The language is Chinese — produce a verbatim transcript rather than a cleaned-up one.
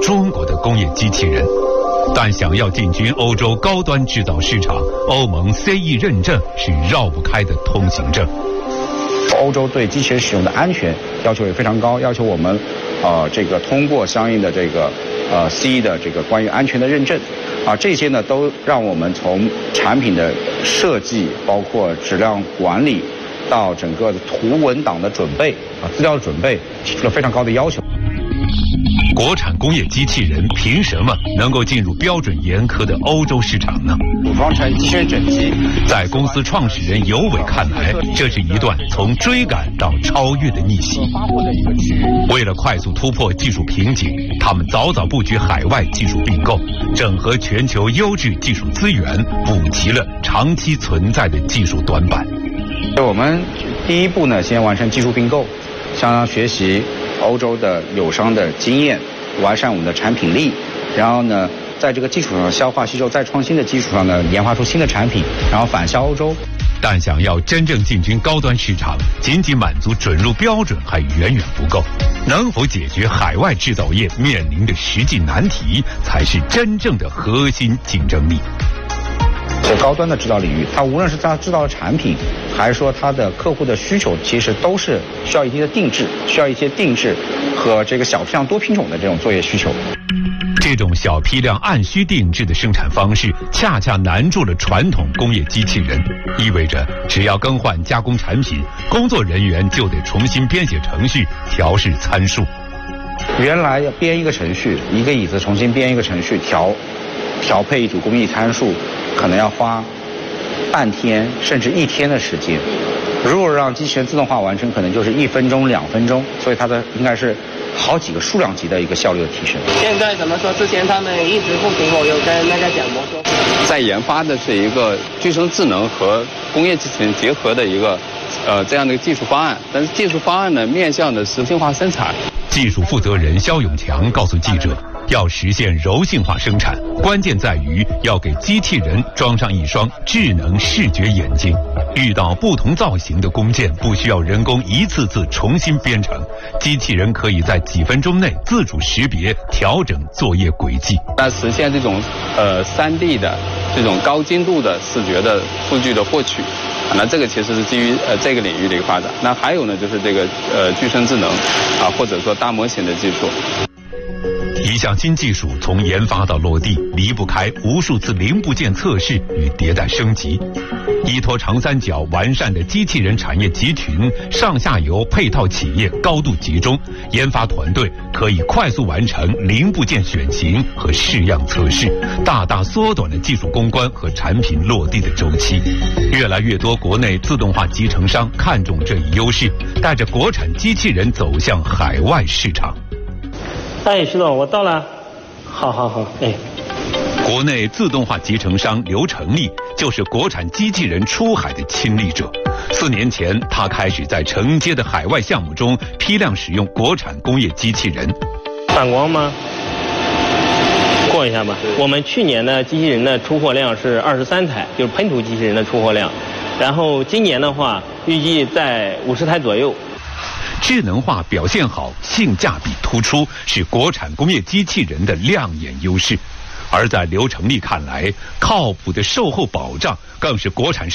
中国的工业机器人。但想要进军欧洲高端制造市场，欧盟 C E 认证是绕不开的通行证。 欧洲对机器人使用的安全要求也非常高，要求我们，呃，这个通过相应的这个呃 C E 的这个关于安全的认证，啊，这些呢都让我们从产品的设计，包括质量管理，到整个的图文档的准备啊资料的准备，提出了非常高的要求。 国产工业机器人凭什么能够进入标准严苛的欧洲市场呢？ 组装成机器人整机， 在公司创始人尤伟看来，这是一段从追赶到超越的逆袭。为了快速突破技术瓶颈，他们早早布局海外技术并购，整合全球优质技术资源，补齐了长期存在的技术短板。 我们第一步呢，先完成技术并购，相当学习欧洲的友商的经验，完善我们的产品力，然后呢，在这个基础上消化吸收再创新的基础上呢，研发出新的产品，然后反销欧洲。 但想要真正进军高端市场，仅仅满足准入标准还远远不够。能否解决海外制造业面临的实际难题，才是真正的核心竞争力。 在高端的制造领域，它无论是它制造的产品，还是说它的客户的需求，其实都是需要一定的定制，需要一些定制和这个小批量多品种的这种作业需求。 这种小批量按需定制的生产方式，恰恰难住了传统工业机器人，意味着只要更换加工产品，工作人员就得重新编写程序，调试参数。 原来要编一个程序，一个椅子重新编一个程序，调调配一组工艺参数，可能要花半天甚至一天的时间。如果让机器人自动化完成，可能就是一分钟、两分钟，所以它的应该是好几个数量级的一个效率的提升。 现在怎么说？之前他们一直不停，我有跟那个蒋博说， 在研发的是一个具身智能和工业机器人结合的一个呃这样的一个技术方案，但是技术方案呢面向的是性化生产。 技术负责人肖永强告诉记者，要实现柔性化生产，关键在于要给机器人装上一双智能视觉眼睛。遇到不同造型的工件，不需要人工一次次重新编程，机器人可以在几分钟内自主识别、调整作业轨迹。 那实现这种呃三 D 的这种高精度的视觉的数据的获取，啊、那这个其实是基于呃这个领域的一个发展。那还有呢，就是这个呃具身智能啊，或者说大模型的技术。 一项新技术从研发到落地，离不开无数次零部件测试与迭代升级。依托长三角完善的机器人产业集群，上下游配套企业高度集中，研发团队可以快速完成零部件选型和试样测试，大大缩短了技术攻关和产品落地的周期。越来越多国内自动化集成商看重这一优势，带着国产机器人走向海外市场。 哎，徐总，我到了。好好好，哎。 国内自动化集成商刘成立就是国产机器人出海的亲历者。四年前，他开始在承接的海外项目中批量使用国产工业机器人。 反光吗？过一下吧。我们去年的机器人的出货量是二十三台，就是喷涂机器人的出货量。然后今年的话，预计在五十台左右。 智能化表现好，性价比突出，是国产工业机器人的亮眼优势。而在刘成立看来，靠谱的售后保障更是国产